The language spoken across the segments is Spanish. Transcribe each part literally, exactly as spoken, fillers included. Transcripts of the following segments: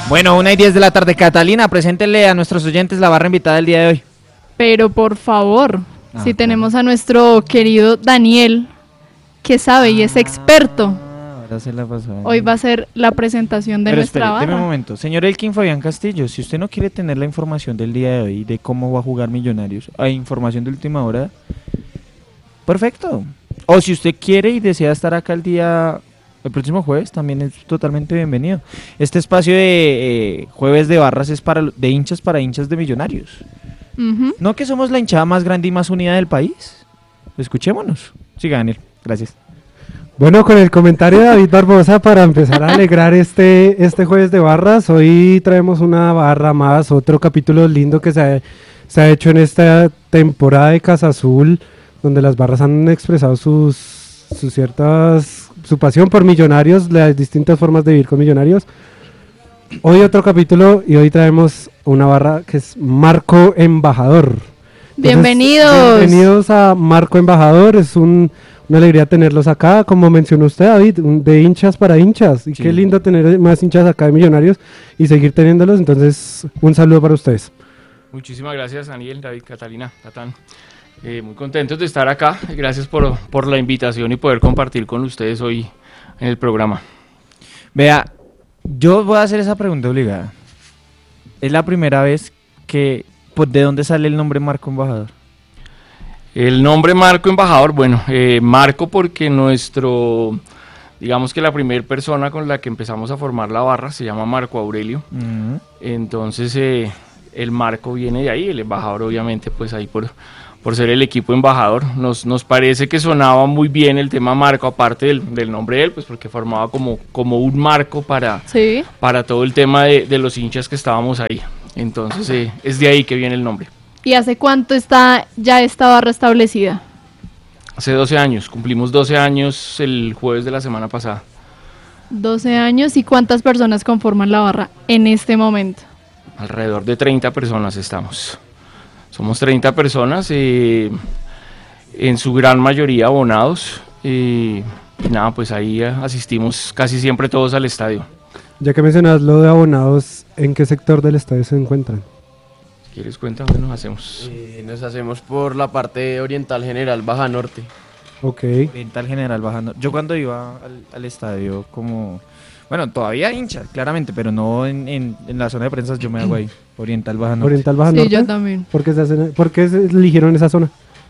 Bueno, una y diez de la tarde. Catalina, preséntele a nuestros oyentes la barra invitada del día de hoy. Pero por favor, Ah, si claro. tenemos a nuestro querido Daniel, que sabe y es experto, Ah, ahora se la pasó. hoy va a ser la presentación de Pero nuestra espere, deme un barra. momento. Señor Elkin Fabián Castillo, si usted no quiere tener la información del día de hoy, de cómo va a jugar Millonarios, hay información de última hora, perfecto. O si usted quiere y desea estar acá el día, el próximo jueves, también es totalmente bienvenido. Este espacio de eh, jueves de barras es para de hinchas para hinchas de Millonarios. Ujú. ¿No que somos la hinchada más grande y más unida del país? Escuchémonos. Siga, Daniel. Gracias. Bueno, con el comentario de David Barbosa para empezar a alegrar este, este jueves de barras, hoy traemos una barra más, otro capítulo lindo que se ha, se ha hecho en esta temporada de Casa Azul, donde las barras han expresado sus, sus ciertas, su pasión por Millonarios, las distintas formas de vivir con Millonarios. Hoy otro capítulo y hoy traemos una barra que es Marco Embajador. Entonces, Bienvenidos. Bienvenidos a Marco Embajador, es un, una alegría tenerlos acá, como mencionó usted, David, un- de hinchas para hinchas. Y Sí. qué lindo tener más hinchas acá de Millonarios y seguir teniéndolos. Entonces, un saludo para ustedes. Muchísimas gracias, Daniel, David, Catalina, Tatán. Eh, muy contentos de estar acá. Gracias por, por la invitación y poder compartir con ustedes hoy en el programa. Vea, yo voy a hacer esa pregunta obligada. Es la primera vez que, pues, ¿de dónde sale el nombre Marco Embajador? El nombre Marco Embajador, bueno, eh, Marco porque nuestro, digamos que la primera persona con la que empezamos a formar la barra se llama Marco Aurelio. Mm. Entonces eh, el Marco viene de ahí, el embajador obviamente pues ahí por, por ser el equipo embajador. Nos, nos parece que sonaba muy bien el tema Marco, aparte del, del nombre de él, pues porque formaba como, como un marco para, Sí. para todo el tema de, de los hinchas que estábamos ahí. Entonces eh, es de ahí que viene el nombre. ¿Y hace cuánto está ya esta barra establecida? Hace doce años, cumplimos doce años el jueves de la semana pasada. doce años. ¿Y cuántas personas conforman la barra en este momento? Alrededor de treinta personas estamos. Somos treinta personas, eh, en su gran mayoría abonados. eh, y nada, pues ahí eh, asistimos casi siempre todos al estadio. Ya que mencionas lo de abonados, ¿en qué sector del estadio se encuentran? Si quieres cuenta, bueno, hacemos. Eh, nos hacemos por la parte oriental general, Baja Norte. Ok. Oriental General bajando. Yo cuando iba al, al estadio como... Bueno, todavía hincha, claramente, pero no en, en, en la zona de prensas, yo me hago ahí. Oriental Baja Norte. Oriental Baja Sí, Norte. yo también. ¿Por qué, se hacen- por qué se eligieron esa zona?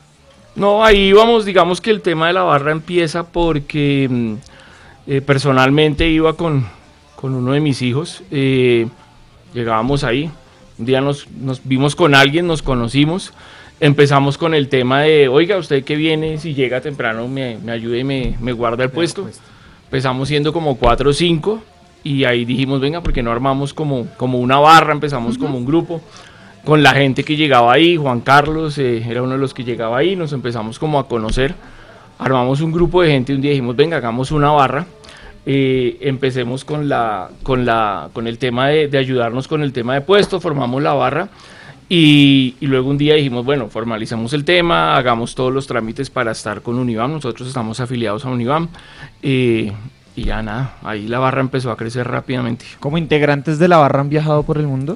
No, ahí vamos, digamos que el tema de la barra empieza porque mm, eh, personalmente iba con, con uno de mis hijos, eh, llegábamos ahí, un día nos, nos vimos con alguien, nos conocimos, empezamos con el tema de, oiga, usted que viene, si llega temprano me, me ayude y me, me guarda el puesto. Empezamos siendo como cuatro o cinco y ahí dijimos, venga, porque no armamos como, como una barra, empezamos como un grupo con la gente que llegaba ahí. Juan Carlos eh, era uno de los que llegaba ahí, nos empezamos como a conocer, armamos un grupo de gente y un día dijimos, venga, hagamos una barra, eh, empecemos con, la, con, la, con el tema de, de ayudarnos con el tema de puesto, formamos la barra y, y luego un día dijimos, bueno, formalicemos el tema, hagamos todos los trámites para estar con Univam, nosotros estamos afiliados a Univam, eh, y ya nada, ahí la barra empezó a crecer rápidamente. ¿Como integrantes de la barra han viajado por el mundo?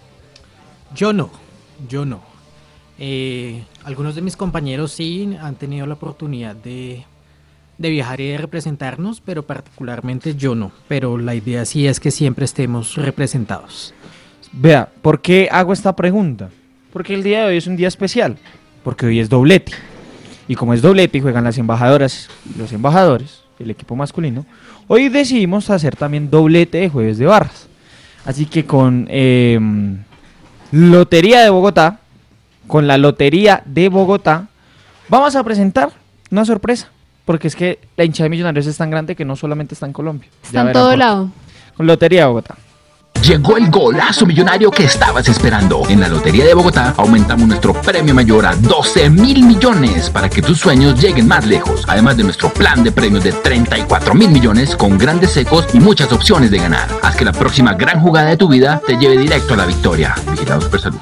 Yo no, yo no. Eh, algunos de mis compañeros sí han tenido la oportunidad de, de viajar y de representarnos, pero particularmente yo no. Pero la idea sí es que siempre estemos representados. Vea, ¿por qué hago esta pregunta? Porque el día de hoy es un día especial, porque hoy es doblete. Y como es doblete y juegan las embajadoras y los embajadores, el equipo masculino, hoy decidimos hacer también doblete de jueves de barras. Así que con eh, Lotería de Bogotá, con la Lotería de Bogotá, vamos a presentar una sorpresa. Porque es que la hinchada de Millonarios es tan grande que no solamente está en Colombia. Ya Está en verán todo por qué. lado. Con Lotería de Bogotá. Llegó el golazo millonario que estabas esperando. En la Lotería de Bogotá aumentamos nuestro premio mayor a doce mil millones para que tus sueños lleguen más lejos. Además de nuestro plan de premios de treinta y cuatro mil millones con grandes secos y muchas opciones de ganar. Haz que la próxima gran jugada de tu vida te lleve directo a la victoria. Vigilado Super Salud.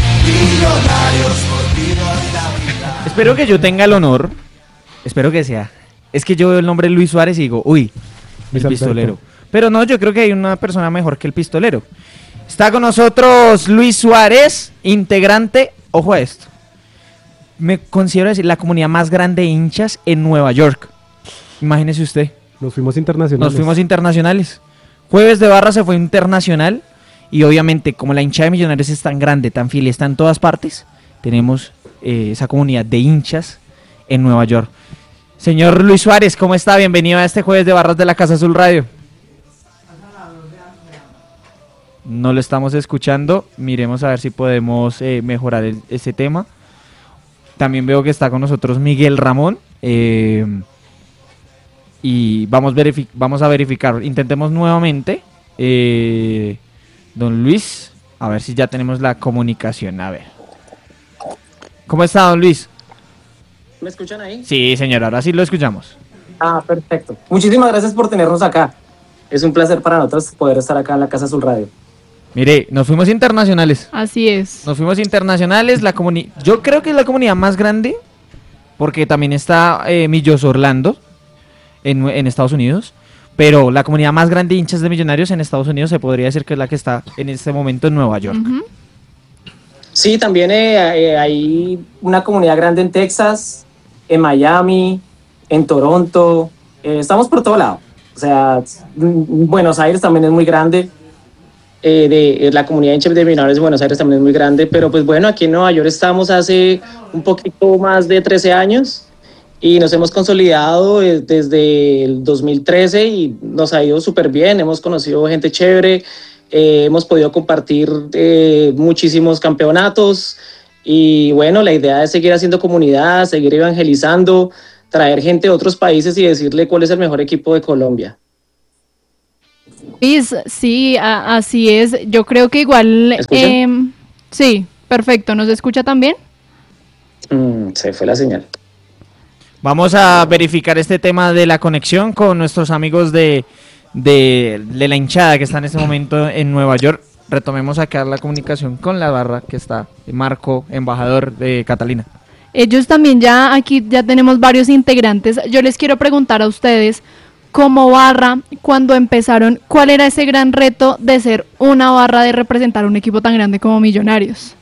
Espero que yo tenga el honor. Espero que sea. Es que yo veo el nombre Luis Suárez y digo, uy, Luis el Alberto. pistolero. Pero no, yo creo que hay una persona mejor que el pistolero. Está con nosotros Luis Suárez, integrante, ojo a esto, me considero decir la comunidad más grande de hinchas en Nueva York. Imagínese usted. Nos fuimos internacionales. Nos fuimos internacionales. Jueves de Barra se fue internacional y obviamente como la hinchada de Millonarios es tan grande, tan fiel y está en todas partes, tenemos eh, esa comunidad de hinchas en Nueva York. Señor Luis Suárez, ¿cómo está? Bienvenido a este Jueves de Barras de la Casa Azul Radio. No lo estamos escuchando. Miremos a ver si podemos eh, mejorar el, ese tema. También veo que está con nosotros Miguel Ramón. Eh, y vamos, verific- vamos a verificar. Intentemos nuevamente. Eh, don Luis. A ver si ya tenemos la comunicación. A ver. ¿Cómo está, don Luis? ¿Me escuchan ahí? Sí, señor. Ahora sí lo escuchamos. Ah, perfecto. Muchísimas gracias por tenernos acá. Es un placer para nosotros poder estar acá en la Casa Azul Radio. Mire, nos fuimos internacionales. Así es. Nos fuimos internacionales. La comuni- Yo creo que es la comunidad más grande, porque también está eh, Millos Orlando en, en Estados Unidos. Pero la comunidad más grande de hinchas de Millonarios en Estados Unidos se podría decir que es la que está en este momento en Nueva York. Ujú. Sí, también eh, eh, hay una comunidad grande en Texas, en Miami, en Toronto. Eh, estamos por todo lado. O sea, mm, Buenos Aires también es muy grande. Eh, de, eh, la comunidad de hinchas de Millonarios de Buenos Aires también es muy grande. Pero pues bueno, aquí en Nueva York estamos hace un poquito más de trece años y nos hemos consolidado eh, desde el dos mil trece y nos ha ido súper bien. Hemos conocido gente chévere. Eh, hemos podido compartir eh, muchísimos campeonatos y bueno, la idea es seguir haciendo comunidad, seguir evangelizando, traer gente de otros países y decirle cuál es el mejor equipo de Colombia. Luis, sí, a- así es. Yo creo que igual... ¿Me escuchan? em, sí, perfecto. ¿Nos escucha también? Mm, se fue la señal. Vamos a verificar este tema de la conexión con nuestros amigos de, de, de la hinchada que está en este momento en Nueva York. Retomemos acá la comunicación con la barra que está Marco, embajador de Catalina. Ellos también ya, aquí ya tenemos varios integrantes. Yo les quiero preguntar a ustedes, como barra, cuando empezaron, ¿cuál era ese gran reto de ser una barra, de representar un equipo tan grande como Millonarios?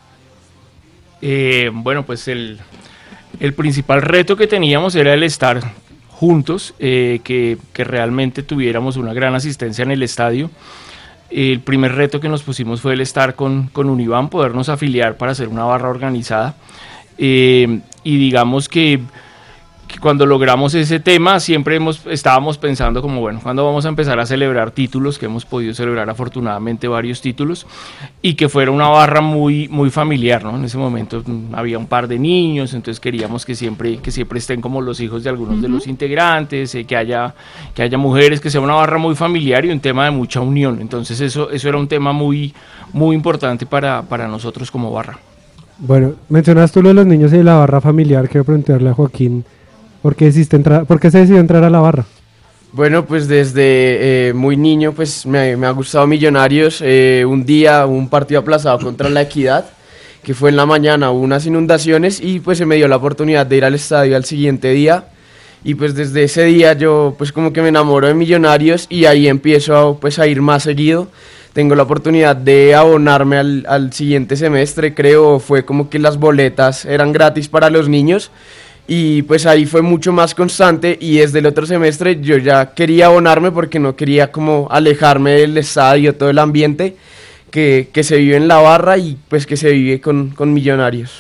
Eh, bueno, pues el, el principal reto que teníamos era el estar juntos, eh, que, que realmente tuviéramos una gran asistencia en el estadio. El primer reto que nos pusimos fue el estar con, con Univan, podernos afiliar para hacer una barra organizada. Eh, y digamos que, que cuando logramos ese tema siempre hemos, estábamos pensando como, bueno, ¿cuándo vamos a empezar a celebrar títulos? Que hemos podido celebrar afortunadamente varios títulos y que fuera una barra muy, muy familiar, ¿no? En ese momento mm, había un par de niños, entonces queríamos que siempre, que siempre estén como los hijos de algunos uh-huh. de los integrantes, eh, que haya, que haya mujeres, que sea una barra muy familiar y un tema de mucha unión. Entonces eso, eso era un tema muy, muy importante para, para nosotros como barra. Bueno, mencionas tú lo de los niños y la barra familiar. Quiero preguntarle a Joaquín, ¿por qué, entrar, ¿por qué se decidió entrar a la barra? Bueno, pues desde eh, muy niño pues me, me ha gustado Millonarios. Eh, un día un partido aplazado contra La Equidad, que fue en la mañana, hubo unas inundaciones y pues se me dio la oportunidad de ir al estadio al siguiente día. Y pues desde ese día yo pues como que me enamoro de Millonarios y ahí empiezo a, pues, a ir más seguido. Tengo la oportunidad de abonarme al, al siguiente semestre, creo, fue como que las boletas eran gratis para los niños y pues ahí fue mucho más constante y desde el otro semestre yo ya quería abonarme porque no quería como alejarme del estadio, todo el ambiente que, que se vive en la barra y pues que se vive con, con Millonarios.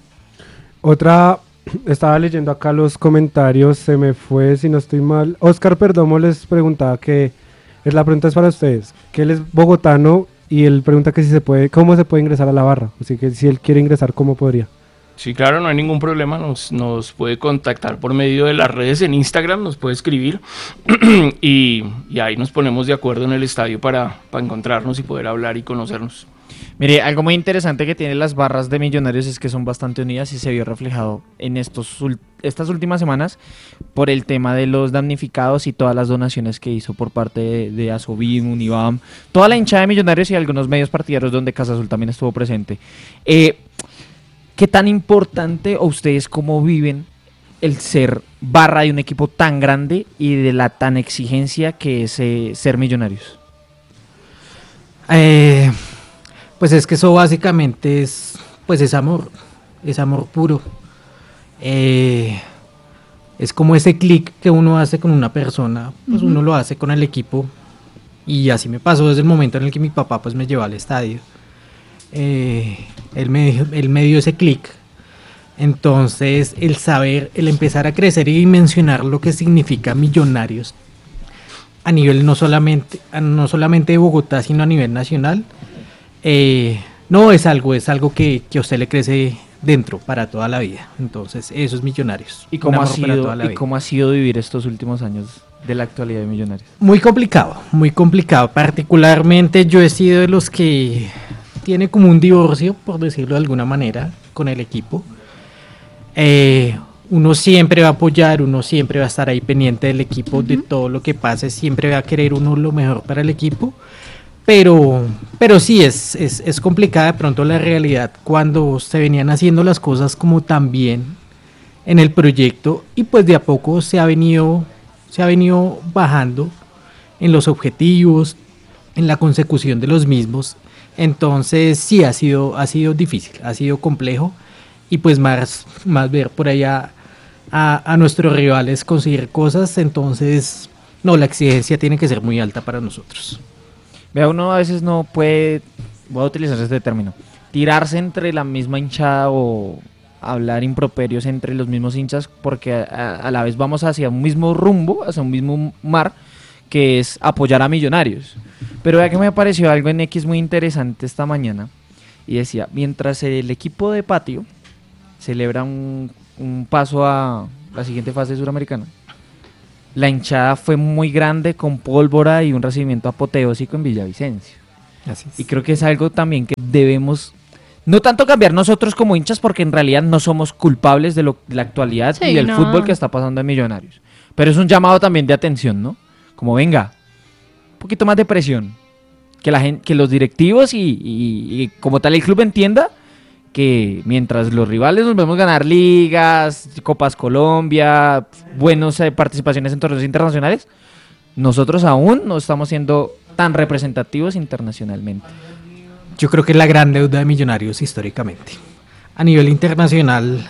Otra, estaba leyendo acá los comentarios, se me fue si no estoy mal, Oscar Perdomo les preguntaba que... Es la pregunta es para ustedes, que él es bogotano y él pregunta que si se puede, cómo se puede ingresar a la barra, así que si él quiere ingresar, ¿cómo podría? Sí, claro, no hay ningún problema, nos, nos puede contactar por medio de las redes en Instagram, nos puede escribir y, y ahí nos ponemos de acuerdo en el estadio para, para encontrarnos y poder hablar y conocernos. Mire, algo muy interesante que tienen las barras de Millonarios es que son bastante unidas y se vio reflejado en estos estas últimas semanas por el tema de los damnificados y todas las donaciones que hizo por parte de, de Asobim, Univam, toda la hinchada de Millonarios y algunos medios partidarios donde Casa Azul también estuvo presente. Eh, ¿Qué tan importante o ustedes cómo viven el ser barra de un equipo tan grande y de la tan exigencia que es eh, ser Millonarios? Eh, pues es que eso básicamente es, pues es amor, es amor puro. Eh, es como ese clic que uno hace con una persona, pues uh-huh. uno lo hace con el equipo. Y así me pasó desde el momento en el que mi papá pues me llevó al estadio. Eh, él, me, él me dio ese clic. Entonces el saber, el empezar a crecer y dimensionar lo que significa Millonarios a nivel no solamente, no solamente de Bogotá, sino a nivel nacional, eh, no es algo, es algo que, que a usted le crece dentro para toda la vida. Entonces eso es Millonarios. ¿Y cómo, ha sido, ¿y cómo ha sido vivir estos últimos años de la actualidad de Millonarios? Muy complicado, muy complicado. Particularmente yo he sido de los que tiene como un divorcio, por decirlo de alguna manera, con el equipo. Eh, uno siempre va a apoyar, uno siempre va a estar ahí pendiente del equipo, uh-huh. de todo lo que pase, siempre va a querer uno lo mejor para el equipo, pero, pero sí, es, es, es complicada de pronto la realidad cuando se venían haciendo las cosas como tan bien en el proyecto y pues de a poco se ha venido, se ha venido bajando en los objetivos, en la consecución de los mismos. Entonces sí ha sido, ha sido difícil, ha sido complejo. Y pues más, más ver por allá a, a nuestros rivales conseguir cosas, entonces no, la exigencia tiene que ser muy alta para nosotros. Vea, uno a veces no puede, voy a utilizar este término, tirarse entre la misma hinchada o hablar improperios entre los mismos hinchas, porque a, a la vez vamos hacia un mismo rumbo, hacia un mismo mar, que es apoyar a Millonarios. Pero vea que me pareció algo en X muy interesante esta mañana, y decía, mientras el equipo de patio celebra un, un paso a la siguiente fase suramericana, la hinchada fue muy grande con pólvora y un recibimiento apoteósico en Villavicencio. Así es. Y creo que es algo también que debemos, no tanto cambiar nosotros como hinchas, porque en realidad no somos culpables de, lo, de la actualidad sí, y del no. fútbol que está pasando en Millonarios, pero es un llamado también de atención, ¿no? Como venga, un poquito más de presión, que, la gente, que los directivos y, y, y como tal el club entienda que mientras los rivales nos vemos ganar ligas, Copas Colombia, buenas eh, participaciones en torneos internacionales, nosotros aún no estamos siendo tan representativos internacionalmente. Yo creo que es la gran deuda de Millonarios históricamente. A nivel internacional,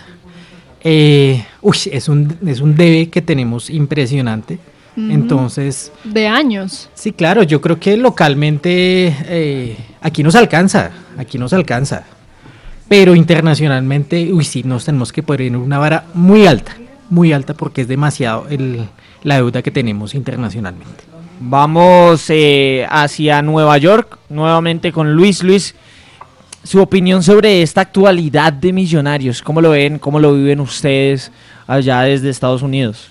eh, uy, es un, es un debe que tenemos impresionante. Mm-hmm. Entonces... De años. Sí, claro, yo creo que localmente eh, aquí nos alcanza, aquí nos alcanza. Pero internacionalmente, uy, sí, nos tenemos que poner en una vara muy alta, muy alta porque es demasiado el, la deuda que tenemos internacionalmente. Vamos eh, hacia Nueva York, nuevamente con Luis. Luis, su opinión sobre esta actualidad de Millonarios, ¿cómo lo ven? ¿Cómo lo viven ustedes allá desde Estados Unidos?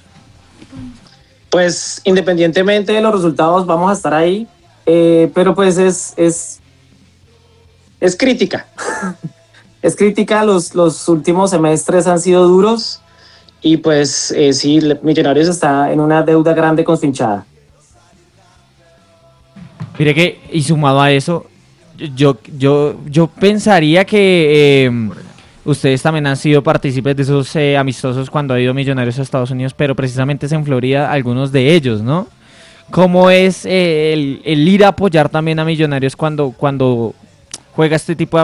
Pues independientemente de los resultados, vamos a estar ahí, eh, pero pues es, es, es crítica. Es crítica, los, los últimos semestres han sido duros y pues eh, sí, Millonarios está en una deuda grande con su hinchada. Mire que, y sumado a eso, yo, yo, yo pensaría que eh, ustedes también han sido partícipes de esos eh, amistosos cuando ha ido Millonarios a Estados Unidos, pero precisamente es en Florida algunos de ellos, ¿no? ¿Cómo es eh, el, el ir a apoyar también a Millonarios cuando, cuando juega este tipo de